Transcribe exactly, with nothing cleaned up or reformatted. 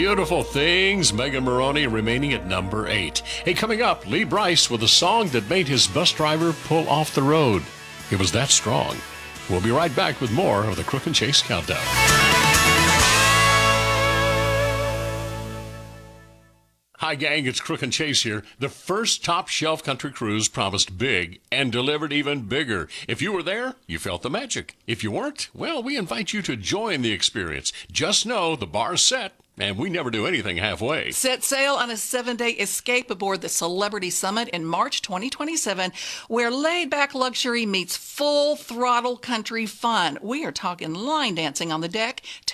Beautiful Things, Megan Moroney remaining at number eight. Hey, coming up, Lee Brice with a song that made his bus driver pull off the road. It was that strong. We'll be right back with more of the Crook and Chase Countdown. Hi, gang, it's Crook and Chase here. The first Top Shelf Country Cruise promised big and delivered even bigger. If you were there, you felt the magic. If you weren't, well, we invite you to join the experience. Just know the bar's set, and we never do anything halfway. Set sail on a seven-day escape aboard the Celebrity Summit in March twenty twenty-seven, where laid-back luxury meets full-throttle country fun. We are talking line dancing on the deck,